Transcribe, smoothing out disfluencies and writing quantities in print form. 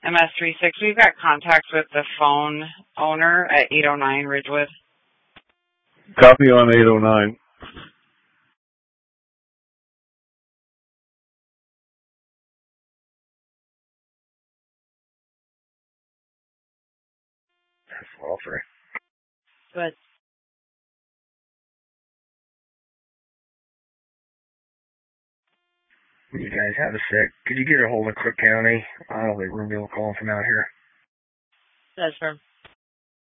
MS36. We've got contact with the phone owner at 809 Ridgewood. Copy on 809. That's welfare. Good. You guys have a sec. Could you get a hold of Crook County? I don't think we're going to be able to call them from out here. That's firm.